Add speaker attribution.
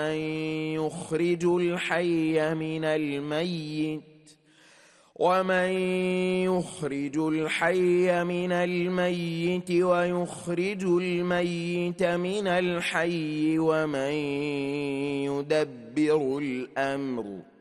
Speaker 1: يخرج الحي من الميت ويخرج الميت من الحي ومن يدبر الأمر